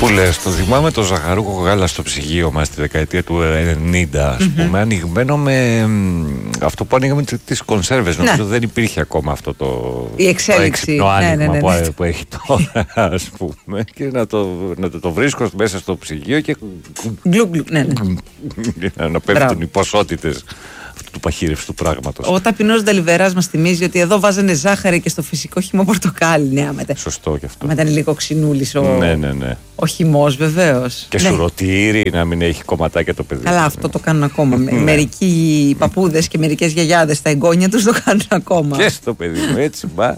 λες, το θυμάμαι το ζαχαρούχο γάλα στο ψυγείο μας τη δεκαετία του 90, ας πούμε, ανοιγμένο με αυτό που ανοίγαμε τις κονσέρβες. Νομίζω δεν υπήρχε ακόμα αυτό η εξέλιξη, το άνοιγμα που έχει τώρα, ας πούμε, και να το βρίσκω μέσα στο ψυγείο και να πέφτουν οι ποσότητες του παχύρευστου πράγματος. Ο ταπεινός Ντελιβεράς μας θυμίζει ότι εδώ βάζανε ζάχαρη και στο φυσικό χυμό πορτοκάλι. Σωστό και αυτό. Άμα ήταν λίγο ξινούλης ναι. ο χυμός, βεβαίως. Και σουρωτήρι, να μην έχει κομματάκια το παιδί. Καλά, αυτό το κάνουν ακόμα. Μερικοί παππούδες και μερικές γιαγιάδες στα εγγόνια τους το κάνουν ακόμα. Και στο παιδί μου, έτσι μπα.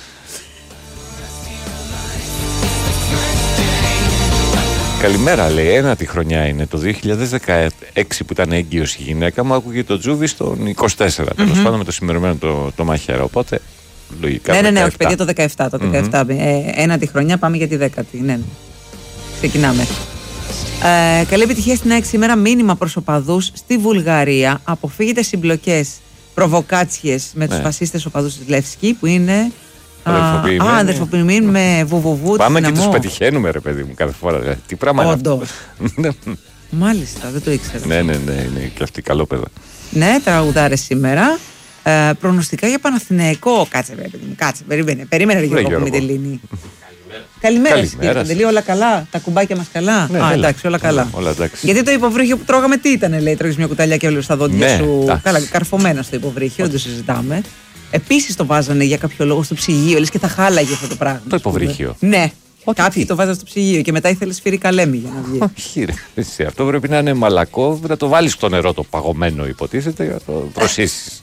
Καλημέρα, λέει. Ένατη χρονιά είναι. Το 2016 που ήταν έγκυος η γυναίκα μου, άκουγε το Τζούβι στον 24. Τέλος πάντων με το σημερωμένο το μαχαίρο. Οπότε λογικά. Ναι, όχι, παιδιά, το 17. Το 17. Ένατη χρονιά, πάμε για τη 10η. Ναι. Ξεκινάμε. Καλή επιτυχία στην ΑΕΚ σήμερα. Μήνυμα προς οπαδούς στη Βουλγαρία. Αποφύγετε συμπλοκές, προβοκάτσιες με τους φασίστες οπαδούς της Λεύσκη που είναι. Αδερφοποιημένοι με βουβουβού. Πάμε και τους πετυχαίνουμε, ρε παιδί μου, κάθε φορά. Τι πράγμα είναι αυτό. Μάλιστα, δεν το ήξερα. Ναι, είναι και αυτή καλό παιδά. Ναι, τραγουδάρες σήμερα. Προγνωστικά για Παναθηναϊκό. Κάτσε, ρε παιδί μου, κάτσε. Περίμενε, Γιώργο Μητελίνη. Καλημέρα, κύριε Παντελή, όλα καλά. Τα κουμπάκια μας καλά. Εντάξει, όλα καλά. Γιατί το υποβρύχιο που τρώγαμε, τι ήταν, λέει, τρώγεις μια κουταλιά και όλες τα δόντια σου. Καλά, καρφωμένα στο υποβρύχιο, δεν το συζητάμε. Επίσης το βάζανε για κάποιο λόγο στο ψυγείο, λες και θα χάλαγε αυτό το πράγμα. Το υποβρύχιο. Ναι. Κάποιοι το βάζανε στο ψυγείο και μετά ήθελε σφυρίκα λέμι για να βγει. Όχι, ρε. Αυτό πρέπει να είναι μαλακό, να το βάλεις στο νερό το παγωμένο, υποτίθεται, για να το προσήσεις.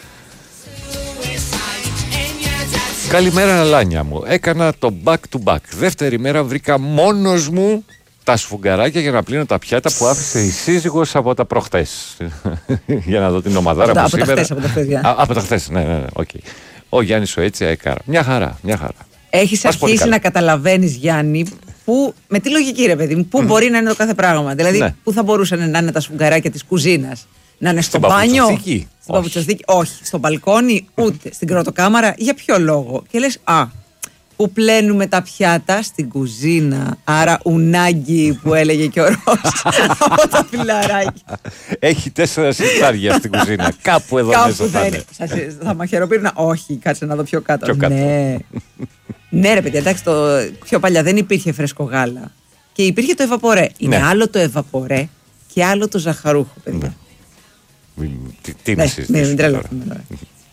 Καλημέρα, Λάνια μου. Έκανα το back to back. Δεύτερη μέρα βρήκα μόνος μου τα σφουγγαράκια για να πλύνω τα πιάτα που άφησε η σύζυγος από τα προχτές. Για να δω την ομαδάρα που σήμερα. Από τα χθες, ναι, οκ. Ο Γιάννης ο έτσι έκαρα. Μια χαρά. Έχεις αρχίσει να καταλαβαίνεις, Γιάννη, που, με τι λογική, ρε παιδί μου, πού μπορεί να είναι το κάθε πράγμα. Δηλαδή, πού θα μπορούσαν να είναι τα σφουγγαράκια της κουζίνας. Να είναι στο μπάνιο, στην παπουτσοθήκη, όχι, στο μπαλκόνι, ούτε στην κροτοκάμαρα. Για ποιο λόγο? Και λες, που πλένουμε τα πιάτα στην κουζίνα. Άρα ουνάγκη που έλεγε και ο Ρώος από τα φιλαράκια. Έχει 4 σιτάρια στην κουζίνα. Κάπου εδώ μέσα θα είναι. Θα μαχαιροπύρνα. Όχι, κάτσε να δω πιο κάτω. Ναι, ρε παιδιά, εντάξει, πιο παλιά δεν υπήρχε φρέσκο γάλα. Και υπήρχε το ευαπορέ. Είναι άλλο το ευαπορέ και άλλο το ζαχαρούχο, παιδιά. Τι να συζητήσουμε. Μην τρελαθούμε.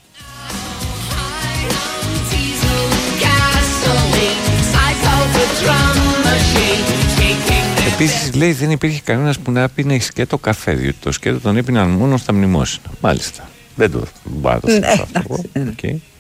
Επίσης, λέει, δεν υπήρχε κανένας που να πίνει σκέτο καφέ, διότι το σκέτο τον έπιναν μόνο στα μνημόσυνα. Μάλιστα. Δεν το βάζω αυτό.